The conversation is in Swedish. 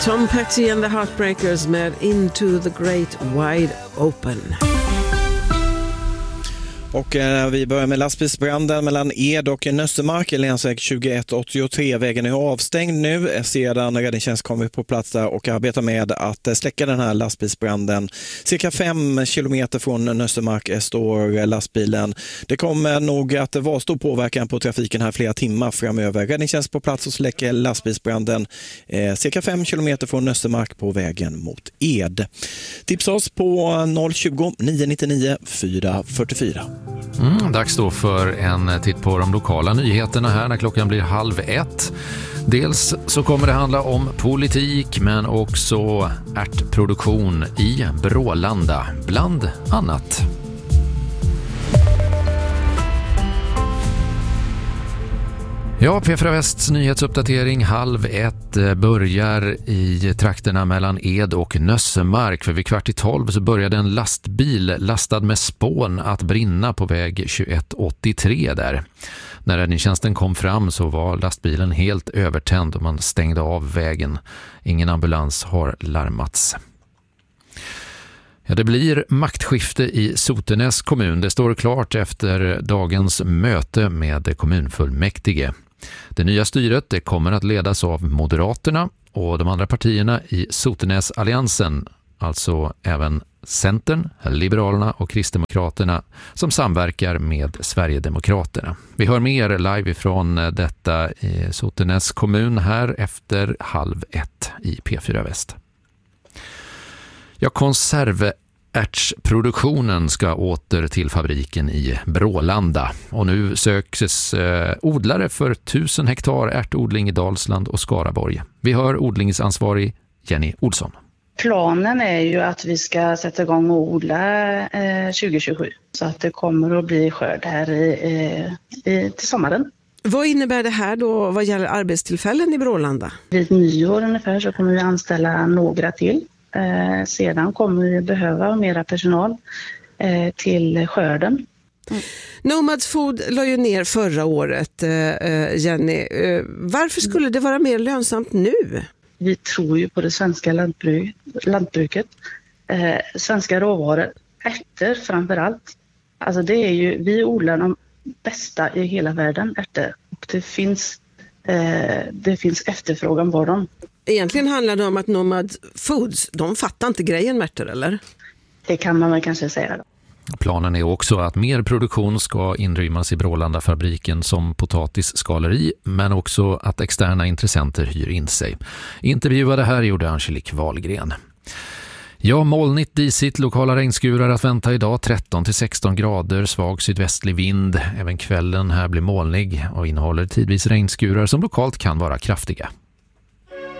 Tom Petty and the Heartbreakers med Into the Great Wide Open. Och vi börjar med lastbilsbranden mellan Ed och Nössemark, länsväg 2183. Vägen är avstängd nu sedan räddningstjänst kommit på plats där och arbetar med att släcka den här lastbilsbranden. Cirka 5 kilometer från Nössemark står lastbilen. Det kommer nog att vara stor påverkan på trafiken här flera timmar framöver. Räddningstjänst på plats och släcker lastbilsbranden cirka 5 kilometer från Nössemark på vägen mot Ed. Tipsa oss på 020 999 444. Dags då för en titt på de lokala nyheterna här när klockan blir 12:30. Dels så kommer det handla om politik men också ärtproduktion i Brålanda, bland annat. Ja, P4 Västs nyhetsuppdatering 12:30 börjar i trakterna mellan Ed och Nössemark. För vid 11:15 så började en lastbil lastad med spån att brinna på väg 2183 där. När räddningstjänsten kom fram så var lastbilen helt övertänd och man stängde av vägen. Ingen ambulans har larmats. Ja, det blir maktskifte i Sotenäs kommun. Det står klart efter dagens möte med kommunfullmäktige. Det nya styret det kommer att ledas av Moderaterna och de andra partierna i Sotenäs-alliansen, alltså även Centern, Liberalerna och Kristdemokraterna som samverkar med Sverigedemokraterna. Vi hör mer live från detta i Sotenäs kommun här efter 12:30 i P4 Väst. Ja, konservärtsproduktionen ska åter till fabriken i Brålanda. Och nu söks odlare för 1000 hektar ärtodling i Dalsland och Skaraborg. Vi hör odlingsansvarig Jenny Olsson. Planen är ju att vi ska sätta igång och odla 2027. Så att det kommer att bli skörd här till sommaren. Vad innebär det här då vad gäller arbetstillfällen i Brålanda? Vid nyår ungefär så kommer vi anställa några till. Sedan kommer vi behöva mera personal till skörden. Nomads Food la ju ner förra året, Jenny. Varför skulle det vara mer lönsamt nu? Vi tror ju på det svenska lantbruket. Svenska råvaror, ärtor framför allt. Alltså det är ju, vi odlar de bästa i hela världen ärtor. Och det finns efterfrågan på dem. Egentligen handlar det om att Nomad Foods, de fattar inte grejen med ärtor, eller? Det kan man väl kanske säga då. Planen är också att mer produktion ska inrymmas i Brålanda-fabriken som potatisskaleri, men också att externa intressenter hyr in sig. Intervjuade här gjorde Angelique Wahlgren. Ja, molnigt, disigt, lokala regnskurar att vänta idag, 13-16 grader, svag sydvästlig vind. Även kvällen här blir molnig och innehåller tidvis regnskurar som lokalt kan vara kraftiga.